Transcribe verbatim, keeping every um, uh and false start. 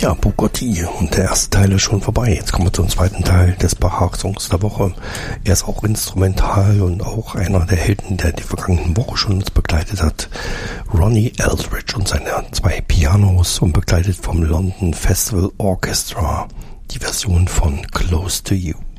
Ja, Bugatti und der erste Teil ist schon vorbei. Jetzt kommen wir zum zweiten Teil des Bachar-Songs der Woche. Er ist auch instrumental und auch einer der Helden, der die vergangenen Woche schon uns begleitet hat. Ronnie Eldridge und seine zwei Pianos und begleitet vom London Festival Orchestra. Die Version von Close to You.